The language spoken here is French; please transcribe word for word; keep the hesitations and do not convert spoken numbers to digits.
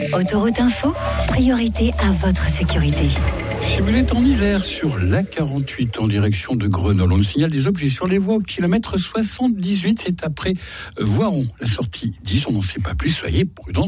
Autoroute Info, priorité à votre sécurité. Si vous êtes en Isère sur l'A quarante-huit en direction de Grenoble, on nous signale des objets sur les voies au kilomètre soixante-dix-huit. C'est après Voiron, la sortie dix. On n'en sait pas plus, soyez prudents.